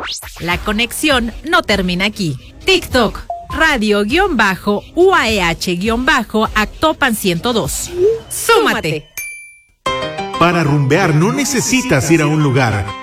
La conexión no termina aquí. TikTok, radio-UAEH-Actopan 102. ¡Súmate! Para rumbear no necesitas ir a un lugar.